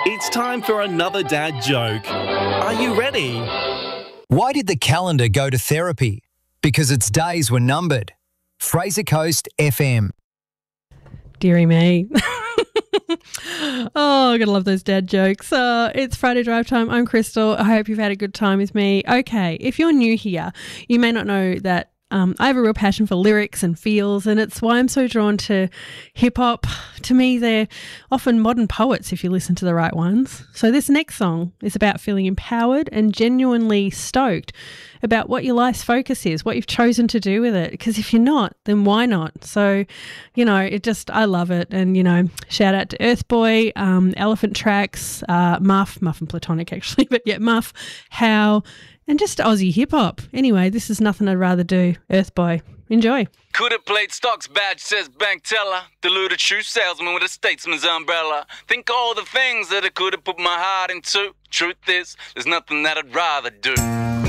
It's time for another dad joke. Are you ready? Why did the calendar go to therapy? Because its days were numbered. Fraser Coast FM. Deary me. Oh, I'm going to love those dad jokes. It's Friday Drive Time. I'm Crystal. I hope you've had a good time with me. Okay, if you're new here, you may not know that I have a real passion for lyrics and feels, and it's why I'm so drawn to hip-hop. To me, they're often modern poets if you listen to the right ones. So this next song is about feeling empowered and genuinely stoked about what your life's focus is, what you've chosen to do with it. Because if you're not, then why not? So, I love it. And, shout out to Earthboy, Elephant Tracks, Muff and Platonic actually, but yeah, Muff, How, and just Aussie hip-hop. Anyway, this is Nothing I'd Rather Do, Earthboy. Enjoy. Could have played stocks, badge says bank teller. Deluded shoe salesman with a statesman's umbrella. Think all the things that I could have put my heart into. Truth is, there's nothing that I'd rather do.